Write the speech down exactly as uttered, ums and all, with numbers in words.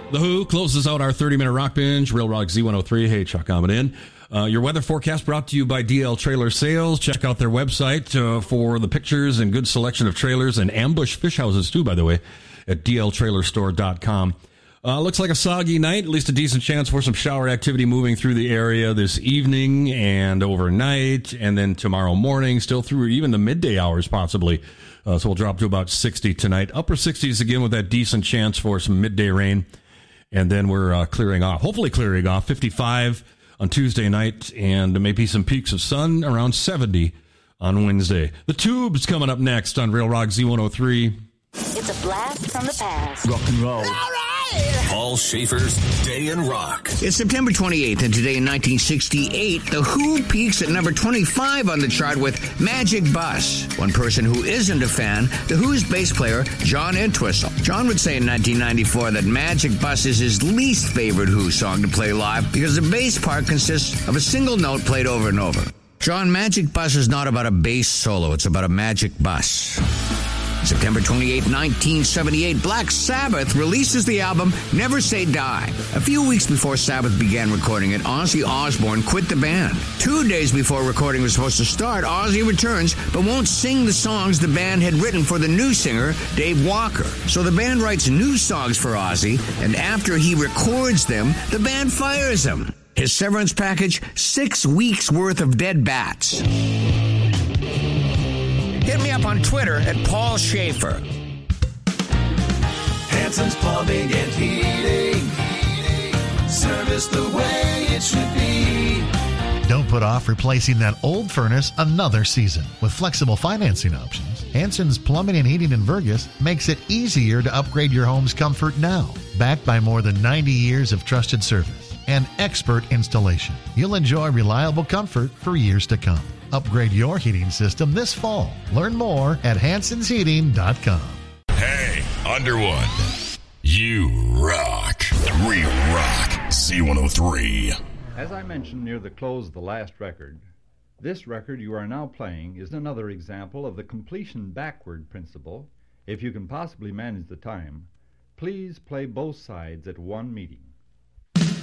The Who closes out our thirty-minute rock binge. Real Rock Z one oh three. Hey, Chuck coming in. Uh, your weather forecast brought to you by D L Trailer Sales. Check out their website uh, for the pictures and good selection of trailers and ambush fish houses, too, by the way, at d l trailer store dot com. Uh, looks like a soggy night, at least a decent chance for some shower activity moving through the area this evening and overnight, and then tomorrow morning, still through even the midday hours, possibly. Uh, so we'll drop to about sixty tonight. Upper sixties again with that decent chance for some midday rain. And then we're uh, clearing off, hopefully clearing off, fifty-five on Tuesday night, and maybe some peaks of sun around seventy on Wednesday. The Tubes coming up next on Real Rock Z one oh three. It's a blast from the past. Rock and roll. All right. Paul Schaefer's Day in Rock. It's September twenty-eighth, and today in nineteen sixty-eight, The Who peaks at number twenty-five on the chart with Magic Bus. One person who isn't a fan, The Who's bass player, John Entwistle. John would say in nineteen ninety-four that Magic Bus is his least favorite Who song to play live because the bass part consists of a single note played over and over. John, Magic Bus is not about a bass solo, it's about a magic bus. September twenty-eighth, nineteen seventy-eight, Black Sabbath releases the album Never Say Die. A few weeks before Sabbath began recording it, Ozzy Osbourne quit the band. Two days before recording was supposed to start, Ozzy returns, but won't sing the songs the band had written for the new singer, Dave Walker. So the band writes new songs for Ozzy, and after he records them, the band fires him. His severance package, six weeks worth of dead bats. Hit me up on Twitter at Paul Schaefer. Hanson's Plumbing and Heating. Service the way it should be. Don't put off replacing that old furnace another season. With flexible financing options, Hanson's Plumbing and Heating in Vergas makes it easier to upgrade your home's comfort now. Backed by more than ninety years of trusted service and expert installation, you'll enjoy reliable comfort for years to come. Upgrade your heating system this fall. Learn more at hansons heating dot com. Hey, Underwood. You rock. We rock. Z one oh three. As I mentioned near the close of the last record, this record you are now playing is another example of the completion backward principle. If you can possibly manage the time, please play both sides at one meeting.